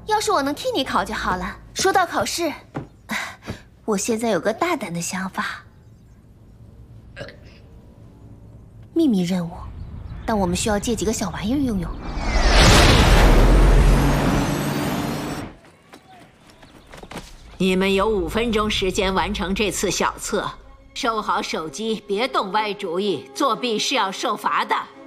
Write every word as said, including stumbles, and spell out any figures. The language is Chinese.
要是我能替你考就好了。说到考试，我现在有个大胆的想法。秘密任务，但我们需要借几个小玩意儿用用。 你们有五分钟时间完成这次小测，收好手机，别动歪主意，作弊是要受罚的。